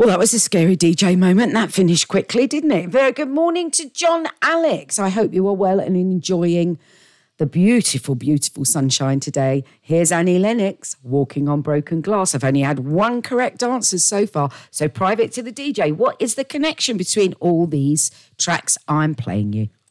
Well, that was a scary DJ moment. That finished quickly, didn't it? Very good morning to John Alex. I hope you are well and enjoying the beautiful, beautiful sunshine today. Here's Annie Lennox, Walking on Broken Glass. I've only had one correct answer so far. So private to the DJ, what is the connection between all these tracks I'm playing you?